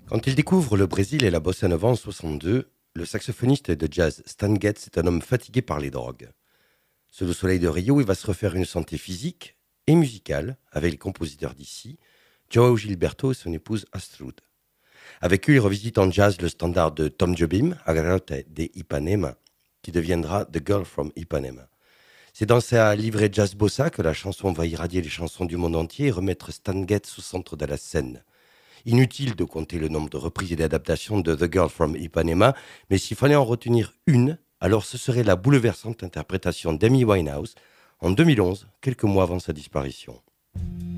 Quand il découvre le Brésil et la bossa nova en 62, le saxophoniste de jazz Stan Getz est un homme fatigué par les drogues. Sous le soleil de Rio, il va se refaire une santé physique et musicale avec les compositeurs d'ici, João Gilberto et son épouse Astrud. Avec eux, il revisite en jazz le standard de Tom Jobim, A Garota de Ipanema, qui deviendra The Girl from Ipanema. C'est dans sa livrée jazz bossa que la chanson va irradier les chansons du monde entier et remettre Stan Getz au centre de la scène. Inutile de compter le nombre de reprises et d'adaptations de The Girl from Ipanema, mais s'il fallait en retenir une, alors ce serait la bouleversante interprétation d'Amy Winehouse en 2011, quelques mois avant sa disparition.